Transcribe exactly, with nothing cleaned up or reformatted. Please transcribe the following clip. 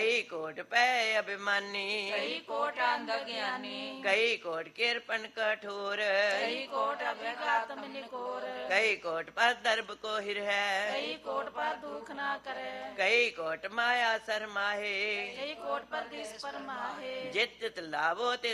कई कोट पै अभिमानी कई कोट अंध ज्ञानी कई कोट किरपन कठोर कई कोट अभिघात निकोर कई कोट पर दर्भ को हिर है कई कोट पर दुख ना करे कई कोट माया शरमाहे कई कोट पर दिस पर माहे जित तित लावो ते